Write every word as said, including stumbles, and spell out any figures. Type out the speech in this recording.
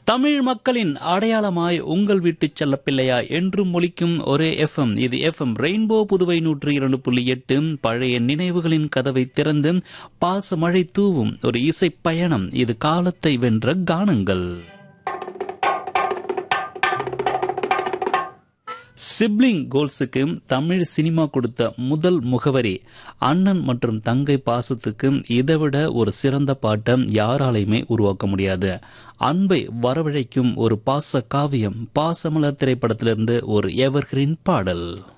தமிழ் மக்களின் அடையாளமாய் உங்கள் வீட்டு செல்லப்பிள்ளையா என்றும் ஒலிக்கும் ஒரே எஃப்எம். இது எஃப்எம் ரெயின்போ புதுவை நூற்றி இரண்டு புள்ளி எட்டு. பழைய நினைவுகளின் கதவை திறந்து பாசமழை தூவும் ஒரு இசை பயணம். இது காலத்தை வென்ற கானங்கள். சிப்ளிங் கோல்ஸுக்கு தமிழ் சினிமா கொடுத்த முதல் முகவரி. அண்ணன் மற்றும் தங்கை பாசத்துக்கு இதைவிட ஒரு சிறந்த பாட்டை யாராலையுமே உருவாக்க முடியாது. அன்பை வரவழைக்கும் ஒரு பாச காவியம். பாசமலர் திரைப்படத்திலிருந்து ஒரு எவர்கிரீன் பாடல்.